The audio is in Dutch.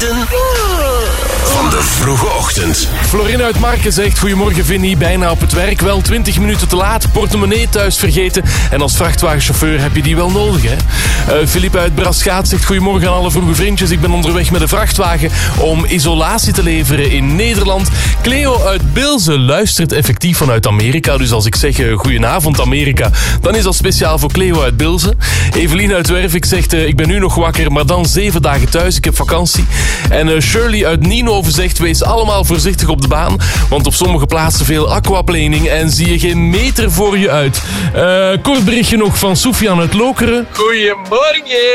Vrienden van de vroege ochtend. Florine uit Marken zegt: goedemorgen Vinnie, bijna op het werk. Wel 20 minuten te laat, portemonnee thuis vergeten. En als vrachtwagenchauffeur heb je die wel nodig, hè? Philippe uit Braschaat zegt: goedemorgen aan alle vroege vriendjes. Ik ben onderweg met een vrachtwagen om isolatie te leveren in Nederland. Cleo uit Bilze luistert effectief vanuit Amerika. Dus als ik zeg goedenavond Amerika, dan is dat speciaal voor Cleo uit Bilze. Evelien uit Wervik zegt: ik ben nu nog wakker, maar dan 7 dagen thuis. Ik heb vakantie. En Shirley uit Nienhoven zegt: wees allemaal voorzichtig op de baan, want op sommige plaatsen veel aquaplaning en zie je geen meter voor je uit. Kort berichtje nog van Sofian uit Lokeren. Goedemorgen.